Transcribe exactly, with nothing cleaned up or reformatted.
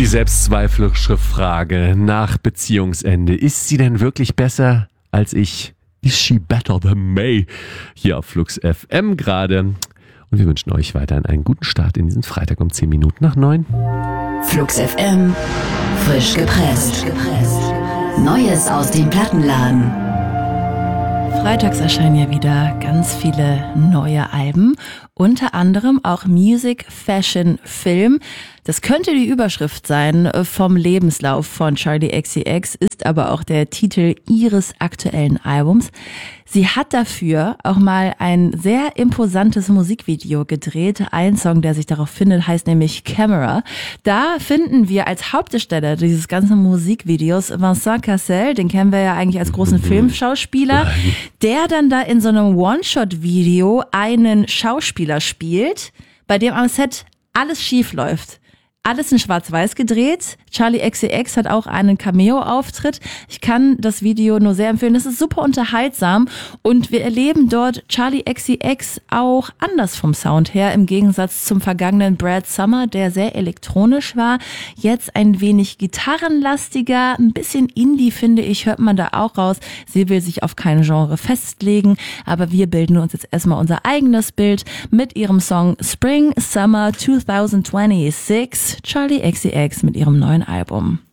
selbstzweiflerische Frage nach Beziehungsende. Ist sie denn wirklich besser als ich? Is she better than me? Hier auf Flux F M gerade. Und wir wünschen euch weiterhin einen guten Start in diesen Freitag um zehn Minuten nach neun. Flux F M, frisch gepresst. Neues aus dem Plattenladen. Freitags erscheinen ja wieder ganz viele neue Alben, unter anderem auch Music, Fashion, Film. Das könnte die Überschrift sein vom Lebenslauf von Charli X C X, ist aber auch der Titel ihres aktuellen Albums. Sie hat dafür auch mal ein sehr imposantes Musikvideo gedreht. Ein Song, der sich darauf findet, heißt nämlich Camera. Da finden wir als Hauptdarsteller dieses ganzen Musikvideos Vincent Cassel, den kennen wir ja eigentlich als großen Filmschauspieler, der dann da in so einem One-Shot-Video einen Schauspieler spielt, bei dem am Set alles schief läuft. Alles in Schwarz-Weiß gedreht. Charli X C X hat auch einen Cameo-Auftritt. Ich kann das Video nur sehr empfehlen. Es ist super unterhaltsam und wir erleben dort Charli X C X auch anders vom Sound her, im Gegensatz zum vergangenen Brad Summer, der sehr elektronisch war. Jetzt ein wenig gitarrenlastiger, ein bisschen Indie, finde ich, hört man da auch raus. Sie will sich auf kein Genre festlegen, aber wir bilden uns jetzt erstmal unser eigenes Bild mit ihrem Song Spring Summer zwanzig sechsundzwanzig. Charli X C X mit ihrem neuen Album.